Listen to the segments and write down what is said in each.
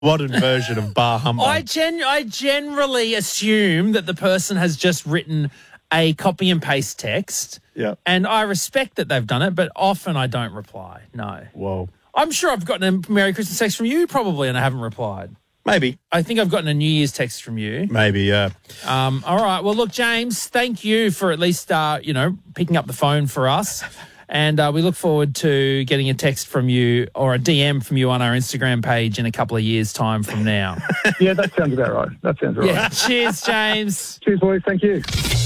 modern version of bar humbug. I generally assume that the person has just written a copy and paste text. Yeah. And I respect that they've done it, but often I don't reply. No. Whoa. I'm sure I've gotten a Merry Christmas text from you probably and I haven't replied. Maybe. I think I've gotten a New Year's text from you. Maybe, yeah. All right. Well, look, James, thank you for at least, picking up the phone for us. And we look forward to getting a text from you or a DM from you on our Instagram page in a couple of years' time from now. Yeah, that sounds about right. That sounds right. Yeah. Cheers, James. Cheers, boys. Thank you.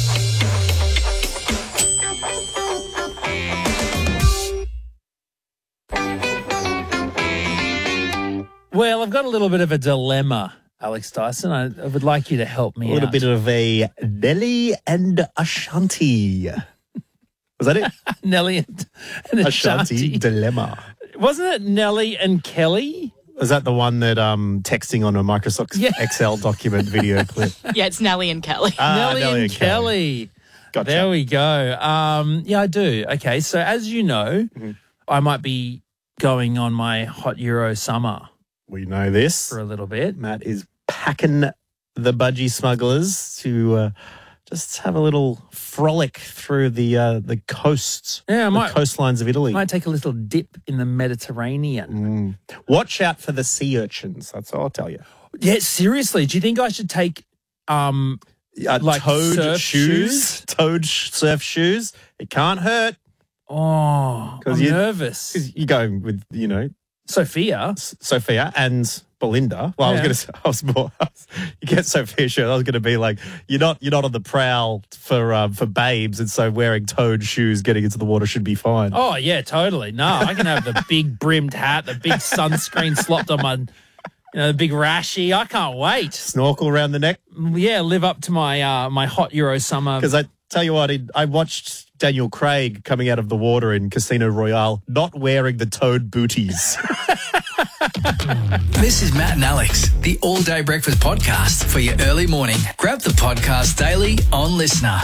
Well, I've got a little bit of a dilemma, Alex Dyson. I would like you to help me out. A little bit of a Nelly and Ashanti. Was that it? Nelly and Ashanti. dilemma. Wasn't it Nelly and Kelly? Was that the one that texting on a Microsoft Excel document video clip? Yeah, it's Nelly and Kelly. Nelly and Kelly. Gotcha. There we go. Yeah, I do. Okay, so as you know, I might be going on my hot Euro summer. We know this. For a little bit. Matt is packing the budgie smugglers to just have a little frolic through the coasts, the coastlines of Italy. Might take a little dip in the Mediterranean. Watch out for the sea urchins. That's all I'll tell you. Yeah, seriously. Do you think I should take like toad surf shoes? Toad surf shoes. It can't hurt. Oh, I'm nervous. Because you're going with, Sophia and Belinda. Well, Yeah. I was more. You get Sophia shirt. I was going to be like, you're not on the prowl for babes, and so wearing toad shoes getting into the water should be fine. Oh yeah, totally. No, I can have the big brimmed hat, the big sunscreen slopped on my, the big rashy. I can't wait. Snorkel around the neck. Yeah, live up to my my hot Euro summer. Because I tell you what, I watched Daniel Craig coming out of the water in Casino Royale, not wearing the toad booties. This is Matt and Alex, the All Day Breakfast Podcast for your early morning. Grab the podcast daily on Listener.